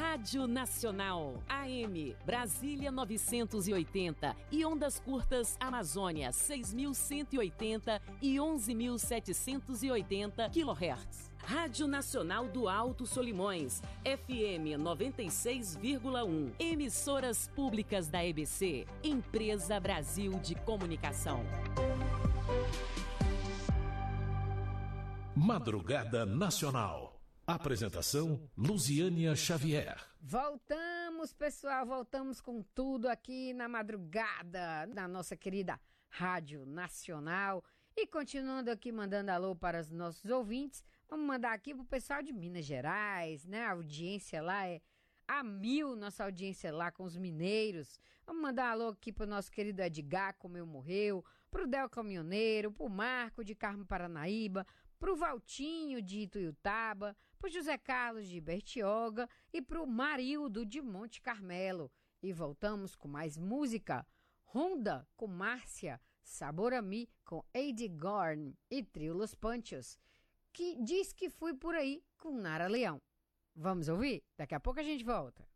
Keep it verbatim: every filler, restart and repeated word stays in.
Rádio Nacional, A M, Brasília novecentos e oitenta e ondas curtas Amazônia seis mil cento e oitenta e onze mil setecentos e oitenta quilohertz. Rádio Nacional do Alto Solimões, F M noventa e seis vírgula um. Emissoras públicas da E B C, Empresa Brasil de Comunicação. Madrugada Nacional. Apresentação, Luziânia Xavier. Voltamos, pessoal, voltamos com tudo aqui na madrugada, na nossa querida Rádio Nacional. E continuando aqui, mandando alô para os nossos ouvintes, vamos mandar aqui pro pessoal de Minas Gerais, né? A audiência lá é a mil, nossa audiência lá com os mineiros. Vamos mandar alô aqui pro nosso querido Edgar, como eu morreu, pro Del Caminhoneiro, pro Marco de Carmo Paranaíba, pro Valtinho de Ituiutaba, pro José Carlos de Bertioga e pro Marildo de Monte Carmelo. E voltamos com mais música. Honda com Márcia, Sabor a Mi com Eddie Gorn e Trio Los Panchos, que diz que fui por aí com Nara Leão. Vamos ouvir? Daqui a pouco a gente volta.